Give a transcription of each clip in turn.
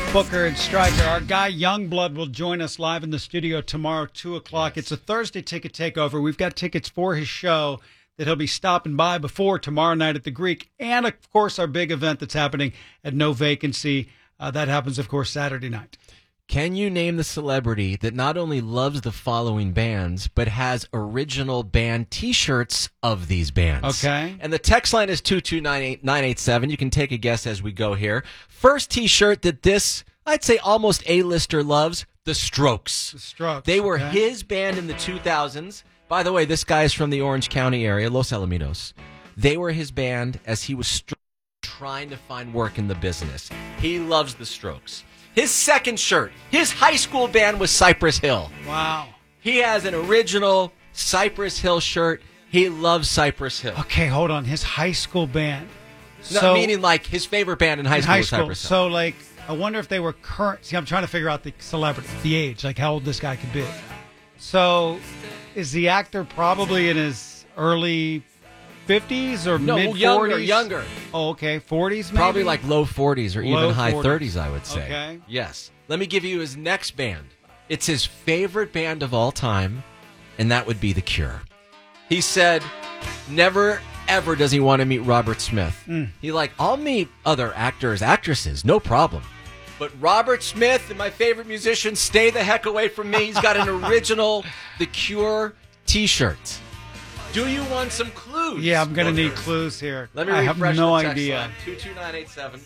Booker and Stryker. Our guy Youngblood will join us live in the studio tomorrow, 2 o'clock. It's a Thursday ticket takeover. We've got tickets for his show that he'll be stopping by before tomorrow night at the Greek. And, of course, our big event that's happening at No Vacancy. That happens, of course, Saturday night. Can you name the celebrity that not only loves the following bands, but has original band T-shirts of these bands? Okay. And the text line is 22987. You can take a guess as we go here. First T-shirt that this, I'd say almost A-lister loves, The Strokes. The Strokes. They were okay. his band in the 2000s. By the way, this guy is from the Orange County area, Los Alamitos. They were his band as he was trying to find work in the business. He loves The Strokes. His second shirt, his high school band was Cypress Hill. Wow. He has an original Cypress Hill shirt. He loves Cypress Hill. Okay, hold on. His high school band. No, meaning like his favorite band in high school was Cypress Hill. So, like, I wonder if they were current. See, I'm trying to figure out the celebrity, the age, like how old this guy could be. So, is the actor probably in his early 50s or mid-40s? Younger. Oh, okay. 40s maybe? Probably like low 40s or even high 30s, I would say. Okay. Yes. Let me give you his next band. It's his favorite band of all time, and that would be The Cure. He said, never, ever does he want to meet Robert Smith. He I'll meet other actors, actresses, no problem. But Robert Smith and my favorite musician, stay the heck away from me. He's got an original The Cure T-shirt. Do you want some clues? Yeah, I'm going to need clues here. Let me I have refresh no the text idea. line. 22987.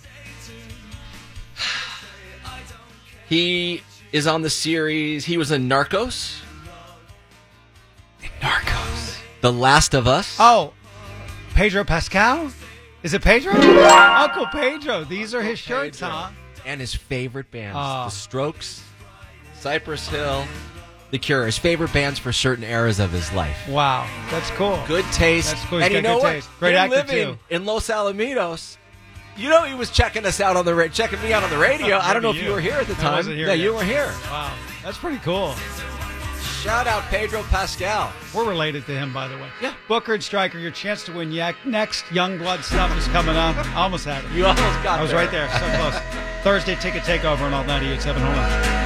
He is on the series. He was in Narcos. Narcos. The Last of Us. Oh, Pedro Pascal? Is it Pedro? Uncle Pedro. These are his shirts, huh? And his favorite bands. The Strokes, Cypress Hill, The Cure. His favorite bands for certain eras of his life. Wow, that's cool. Good taste. That's cool. He's And you got know good what? taste. Great Him actor, living too. in Los Alamitos. You know he was checking us out on the checking me out on the radio. I don't know if you were here at the time. I wasn't here Yeah, yet. you were here. Wow, that's pretty cool. Shout out Pedro Pascal. We're related to him, by the way. Yeah. Booker and Stryker, your chance to win next Youngblood stuff is coming up. I almost had it. You almost got I was there. right there, so close. Thursday ticket takeover on Alt 98.7. Hold on.